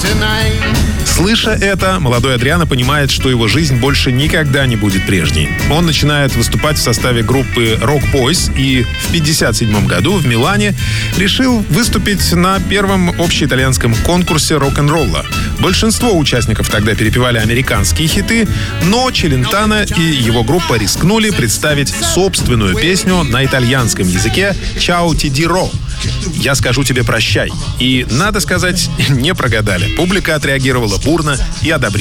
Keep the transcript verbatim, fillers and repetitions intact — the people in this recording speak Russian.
Слыша это, молодой Адриано понимает, что его жизнь больше никогда не будет прежней. Он начинает выступать в составе группы Rock Boys и в пятьдесят седьмом году в Милане решил выступить на первом общеитальянском конкурсе рок-н-ролла. Большинство участников тогда перепевали американские хиты, но Челентано и его группа рискнули представить собственную песню на итальянском языке «Ciao ti dirò». «Я скажу тебе прощай». И, надо сказать, не прогадали. Публика отреагировала бурно и одобрительно.